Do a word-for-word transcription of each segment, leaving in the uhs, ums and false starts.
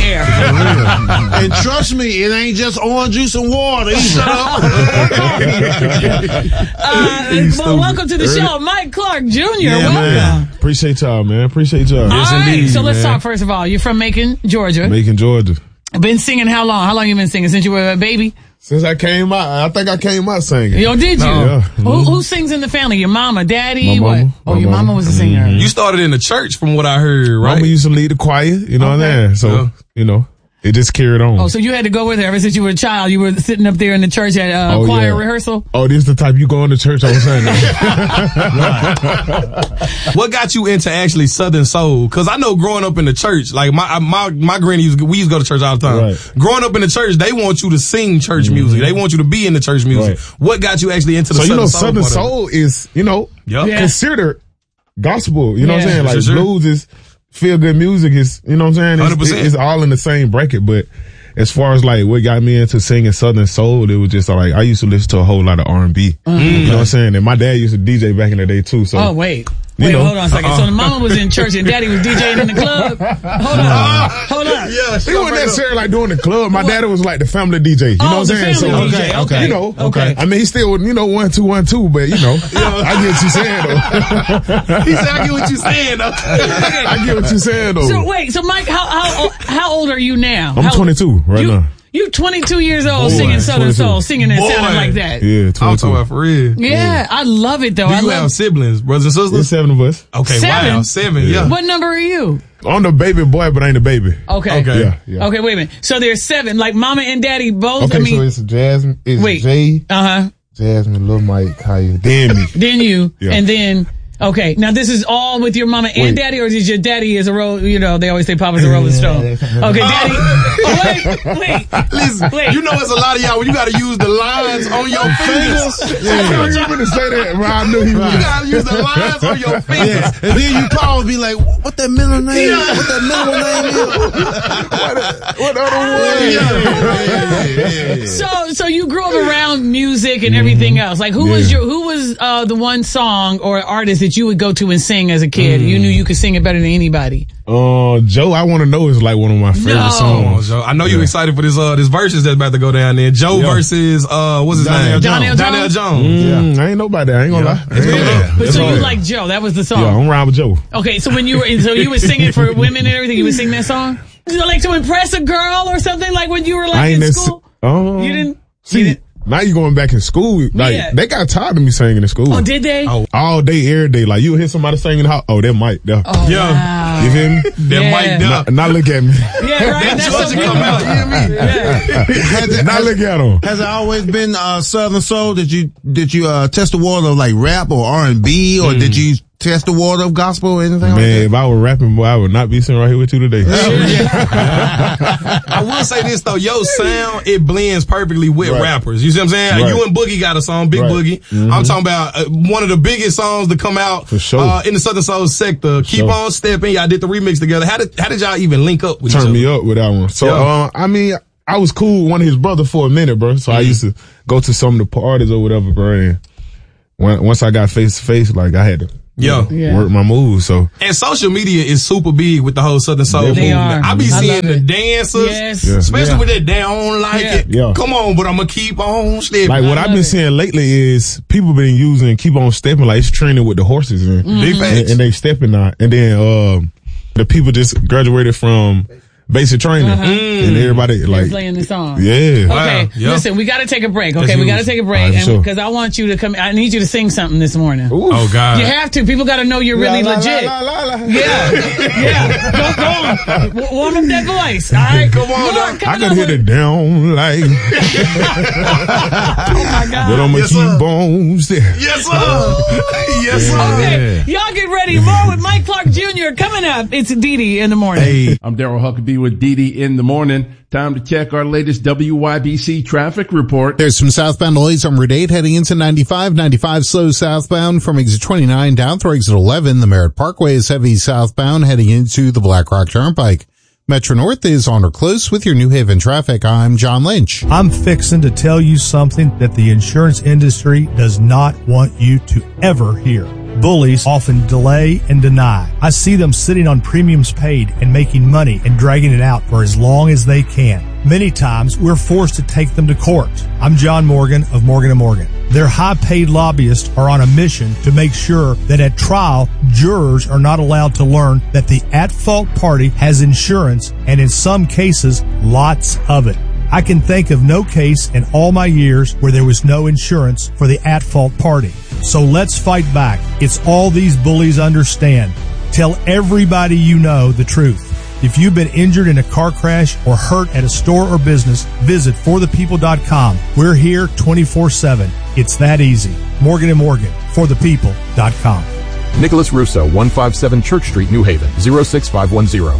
air. And trust me, it ain't just orange juice and water either. uh, well, welcome to the show, Mike Clark Junior Yeah, welcome. Man. Appreciate y'all, man. Appreciate y'all. All Yes, right, indeed, so let's man. talk first of all. You're from Macon, Georgia. Macon, Georgia. Been singing how long? How long you been singing? Since you were a baby? Since I came out, I think I came out singing. Yo, did you? No. Yeah. Who, who sings in the family? Your mama, daddy? My what? mama. Oh, My your mama, mama. was a singer. Mm-hmm. You started in the church from what I heard, right? Mama used to lead the choir, you know what I'm saying? So, Yeah. you know, it just carried on. Oh, so you had to go with her ever since you were a child. You were sitting up there in the church at uh, Oh, choir yeah. rehearsal? Oh, this the type you go into church all the time. What got you into actually Southern Soul? Cause I know growing up in the church, like my, my, my granny used, we used to go to church all the time. Right. Growing up in the church, they want you to sing church mm-hmm. music. They want you to be in the church music. Right. What got you actually into the So, Southern you know, Soul? Southern part of it? Soul is, you know, Yep. Yeah. considered gospel. You know what Yeah. I'm saying? Like Sure, sure. blues is feel good music is, you know what I'm saying? It's, one hundred percent. it's all in the same bracket, but as far as like what got me into singing Southern Soul, it was just like I used to listen to a whole lot of R and B. Mm-hmm. You know what I'm saying? And my dad used to D J back in the day too. So Oh, wait. You Wait, know. hold on a second. So the mama was in church and daddy was DJing in the club? Hold on. Hold on. Yeah, he wasn't necessarily like doing the club. My daddy was like the family D J. You Oh, know what the I'm saying? family so, D J, okay. You know, Okay. I mean, he still, you know, one, two, one, two, but you know, I get what you're saying though. He said, I get what you're saying though. I get what you're saying though. So wait, so Mike, how how how old are you now? I'm How- twenty-two right you, now. You twenty-two years old Boy, singing Southern twenty-two. Soul, singing and Boy. sounding like that. Yeah, I'm talking twenty-two. about for real. Yeah, I love it though. Do I you love have siblings, brothers and sisters? There's seven of us. Okay, Seven? wow, seven, yeah. What number are you? I'm the baby boy, but I ain't the baby. Okay. Okay. Yeah, yeah. Okay, wait a minute. So there's seven, like mama and daddy both. Okay, I mean, so it's Jasmine, it's wait. Jay, uh huh. Jasmine, Lil Mike, Kaya, then me. Then you, Yeah. and then. Okay, now this is all with your mama and Wait. daddy, or is your daddy is a roll? You know, they always say Papa's a Rolling Stone. Okay, daddy. Oh, wait, wait, Listen, wait. you know it's a lot of y'all when you gotta use the lines on your fingers. I knew he was going to say that, but I knew he was. You gotta use the lines on your fingers. Yeah. And then you call and be like, what that middle name? What that middle name What other word? So, so you grew up around music and everything else. Like, who was Yeah. your, who was uh, the one song or artist that you would go to and sing as a kid? You knew you could sing it better than anybody. Uh, Joe, I Want to Know is like one of my favorite No. songs. Joe, I know you're excited for this uh this verses that's about to go down there. Joe Yeah. versus uh what's his Donnell name? Jones. Donnell Donnell Jones? Jones. Mm, I ain't nobody. I ain't gonna Yeah. lie. It's Yeah. good. Yeah. But That's so you all. like Joe? That was the song. Yeah, I'm around with Joe. Okay, so when you were, so you were singing for women and everything, you would sing that song? Like to impress a girl or something? Like when you were I like ain't in necess- school? Oh, You didn't? see. you didn't- Now you going back in school. Like Yeah. they got tired of me singing in school. Oh, did they? Oh. All day, every day. Like you hear somebody singing, how? Oh, that mic. There. Oh, Yeah. wow. You feel me? That Yeah. mic Now, down. now look at me. Yeah, right. That That's so Georgia good. come out, you hear me? Yeah. Has it, Now has, look at him. has it always been uh, Southern Soul? Did you did you uh, test the water of like rap or R and B, or did you test the water of gospel or anything Man, like if I were rapping, boy, I would not be sitting right here with you today. I will say this though, your sound, it blends perfectly with Right. rappers. You see what I'm saying? Right. You and Boogie got a song, Big Right. Boogie. Mhm. I'm talking about uh, one of the biggest songs to come out For sure. uh, in the Southern Soul sector. Keep sure. on stepping. Y'all did the remix together. How did how did y'all even link up with each Turn other? me up with that one. So, Yeah. uh, I mean, I was cool with one of his brothers for a minute, bro. So I used to go to some of the parties or whatever, bro. And when, once I got face to face, like I had to Yeah. Yeah. work my moves. So And social media is super big with the whole Southern Soul They movement. are. I be I seeing love the it. dancers, Yes. Yeah. especially Yeah. with that they don't like Yeah. it. Yeah. Come on, but I'm gonna keep on stepping. like what I I've love been it. seeing lately is people been using keep on stepping, like it's training with the horses and, Big and, facts. and they stepping now. And then, um, the people just graduated from basic training and everybody You're like, playing the song. yeah. Wow. Okay, Yeah. listen, we got to take a break. Okay, That's we got to huge. take a break, All right, and sure. because I want you to come. I need you to sing something this morning. Oh God. You have to. People got to know you're really La, la, legit. la, la, la, la. Yeah, yeah. Go, go on. W- Warm up that voice. All right, Come on, Come dog. I on could hit it down like, Oh my God. but I'm gonna Yes, keep sir. on stepping. Yes, sir. Yes, sir. Okay, y'all get ready. More with Mike Clark Junior coming up. It's Dee Dee in the morning. Hey, I'm Daryl Huckabee with Dee Dee in the morning. Time to check our latest W Y B C traffic report. There's some southbound delays on Route eight heading into ninety-five. ninety-five slow southbound from exit twenty-nine down through exit eleven. The Merritt Parkway is heavy southbound heading into the Black Rock Turnpike. Metro North is on or close with your New Haven traffic. I'm John Lynch. I'm fixing to tell you something that the insurance industry does not want you to ever hear. Bullies often delay and deny. I see them sitting on premiums paid and making money and dragging it out for as long as they can. Many times, we're forced to take them to court. I'm John Morgan of Morgan and Morgan. Their high-paid lobbyists are on a mission to make sure that at trial, jurors are not allowed to learn that the at-fault party has insurance, and in some cases, lots of it. I can think of no case in all my years where there was no insurance for the at-fault party. So let's fight back. It's all these bullies understand. Tell everybody you know the truth. If you've been injured in a car crash or hurt at a store or business, visit for the people dot com. We're here twenty-four seven. It's that easy. Morgan and Morgan, for the people dot com. Nicholas Russo, one fifty-seven Church Street, New Haven, zero six five one zero.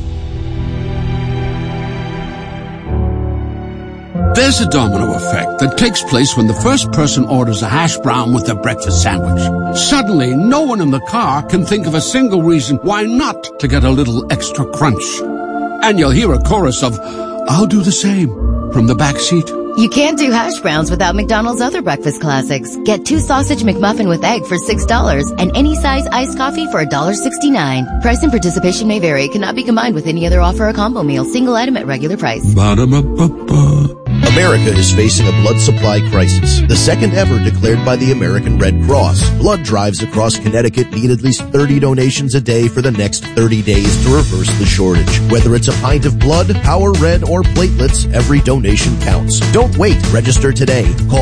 There's a domino effect that takes place when the first person orders a hash brown with their breakfast sandwich. Suddenly, no one in the car can think of a single reason why not to get a little extra crunch. And you'll hear a chorus of, "I'll do the same," from the back seat. You can't do hash browns without McDonald's other breakfast classics. Get two sausage McMuffin with egg for six dollars and any size iced coffee for one dollar sixty-nine. Price and participation may vary. Cannot be combined with any other offer or combo meal. Single item at regular price. Ba-da-ba-ba-ba. America is facing a blood supply crisis, the second ever declared by the American Red Cross. Blood drives across Connecticut need at least thirty donations a day for the next thirty days to reverse the shortage. Whether it's a pint of blood, Power Red, or platelets, every donation counts. Don't wait. Register today. Call